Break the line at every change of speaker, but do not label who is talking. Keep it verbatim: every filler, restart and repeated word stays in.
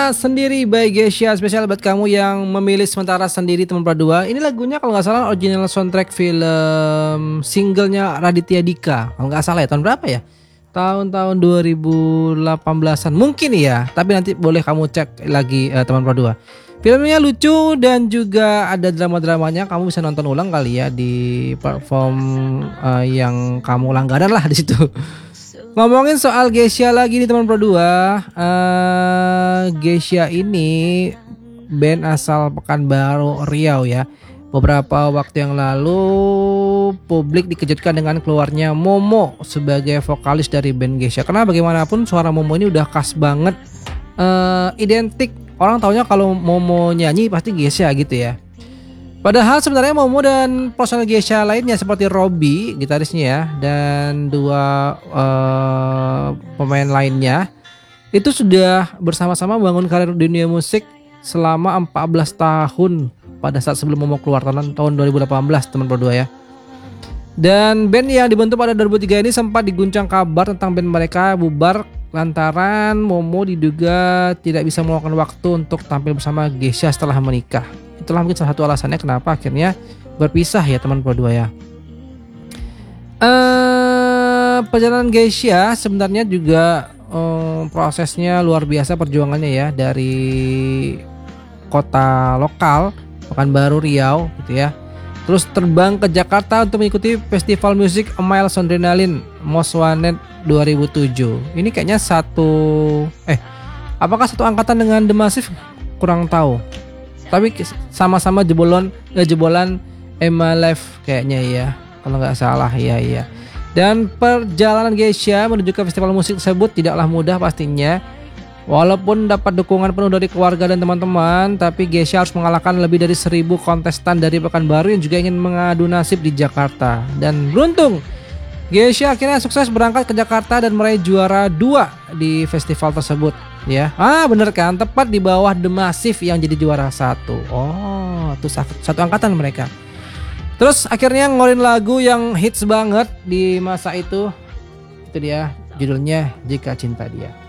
Sendiri by Geisha, spesial buat kamu yang memilih sementara sendiri teman dua. Ini lagunya kalau nggak salah original soundtrack film singlenya Raditya Dika. Kalau nggak salah ya tahun berapa ya? Tahun-tahun dua ribu delapan belasan mungkin ya. Tapi nanti boleh kamu cek lagi uh, teman dua. Filmnya lucu dan juga ada drama-dramanya. Kamu bisa nonton ulang kali ya di platform uh, yang kamu langganan lah di situ. Ngomongin soal Geisha lagi nih teman Pro dua. uh, Geisha ini band asal Pekanbaru Riau ya. Beberapa waktu yang lalu publik dikejutkan dengan keluarnya Momo sebagai vokalis dari band Geisha. Karena bagaimanapun suara Momo ini udah khas banget, uh, identik. Orang taunya kalau Momo nyanyi pasti Geisha gitu ya. Padahal sebenarnya Momo dan personel Geisha lainnya seperti Robby, gitarisnya ya, dan dua uh, pemain lainnya itu sudah bersama-sama bangun karir dunia musik selama empat belas tahun pada saat sebelum Momo keluar tahun, tahun dua ribu delapan belas teman berdua ya. Dan band yang dibentuk pada dua ribu tiga ini sempat diguncang kabar tentang band mereka bubar lantaran Momo diduga tidak bisa meluangkan waktu untuk tampil bersama Geisha setelah menikah. Itulah mungkin salah satu alasannya kenapa akhirnya berpisah ya teman Pro dua ya. Uh, perjalanan Geisha sebenarnya juga um, prosesnya luar biasa perjuangannya ya, dari kota lokal Pekanbaru Riau gitu ya. Terus terbang ke Jakarta untuk mengikuti festival musik A Miles Adrenaline Most Wanted dua ribu tujuh. Ini kayaknya satu eh apakah satu angkatan dengan The Massive? Kurang tahu. Tapi sama-sama jebolan eh, jebolan Emma Live kayaknya ya, kalau nggak salah ya iya. Dan perjalanan Geisha menuju ke festival musik tersebut tidaklah mudah pastinya. Walaupun dapat dukungan penuh dari keluarga dan teman-teman, tapi Geisha harus mengalahkan lebih dari seribu kontestan dari Pekanbaru yang juga ingin mengadu nasib di Jakarta. Dan beruntung, Geisha akhirnya sukses berangkat ke Jakarta dan meraih juara dua di festival tersebut. Ya, ah bener kan, tepat di bawah The Massive yang jadi juara satu. Oh, itu satu angkatan mereka. Terus akhirnya ngeluarin lagu yang hits banget di masa itu. Itu dia, judulnya Jika Cinta Dia.